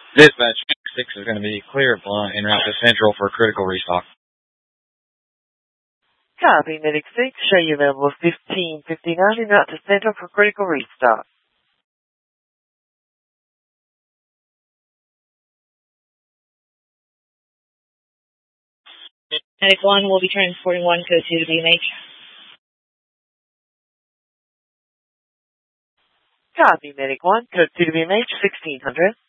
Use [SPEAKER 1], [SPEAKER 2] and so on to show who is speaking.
[SPEAKER 1] Dispatch 6 is going to be clear of line en route to Central for critical restock.
[SPEAKER 2] Copy, Medic 6. Show you available 1559 en route to Central for critical restock.
[SPEAKER 3] Medic 1 will be transporting 1 code 2 to BMH.
[SPEAKER 2] Copy, Medic 1. Code 2 to BMH, 1600.